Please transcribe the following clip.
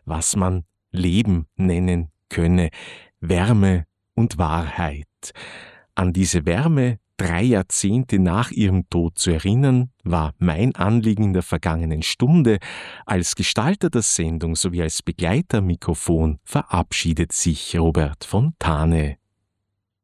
was man Leben nennen könne. Wärme und Wahrheit. An diese Wärme 3 Jahrzehnte nach ihrem Tod zu erinnern, war mein Anliegen in der vergangenen Stunde. Als Gestalter der Sendung sowie als Begleiter am Mikrofon verabschiedet sich Robert Fontane.